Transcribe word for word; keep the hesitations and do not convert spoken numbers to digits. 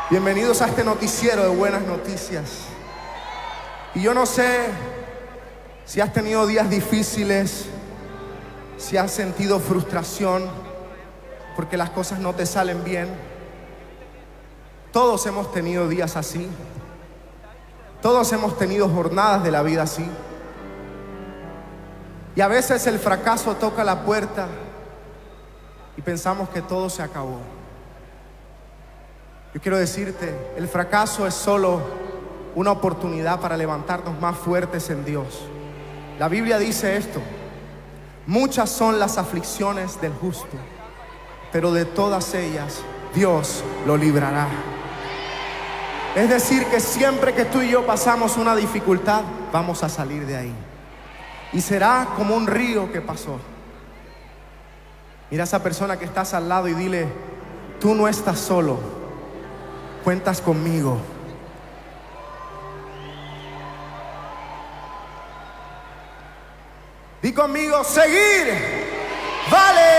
Bienvenidos a este noticiero de buenas noticias. Y yo no sé si has tenido días difíciles, si has sentido frustración porque las cosas no te salen bien. Todos hemos tenido días así. Todos hemos tenido jornadas de la vida así. Y a veces el fracaso toca la puerta y pensamos que todo se acabó. Yo quiero decirte, el fracaso es solo una oportunidad para levantarnos más fuertes en Dios. La Biblia dice esto: muchas son las aflicciones del justo, pero de todas ellas Dios lo librará. Es decir, que siempre que tú y yo pasamos una dificultad, vamos a salir de ahí. Y será como un río que pasó. Mira a esa persona que estás al lado y dile: tú no estás solo, cuentas conmigo. Di conmigo: seguir vale.